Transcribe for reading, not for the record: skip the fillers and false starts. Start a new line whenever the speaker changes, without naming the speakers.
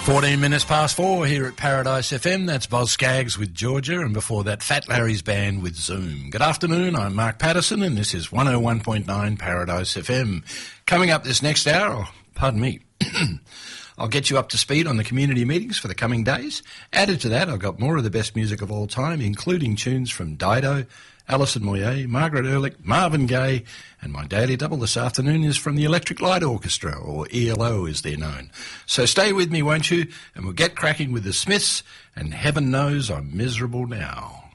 14 minutes past 4 here at Paradise FM. That's Boz Scaggs with Georgia, and before that, Fat Larry's Band with Zoom. Good afternoon, I'm Mark Patterson, and this is 101.9 Paradise FM. Coming up this next hour, I'll get you up to speed on the community meetings for the coming days. Added to that, I've got more of the best music of all time, including tunes from Dido, Alison Moyet, Margaret Ehrlich, Marvin Gaye, and my daily double this afternoon is from the Electric Light Orchestra, or ELO as they're known. So stay with me, won't you? And we'll get cracking with the Smiths, and heaven knows I'm miserable now.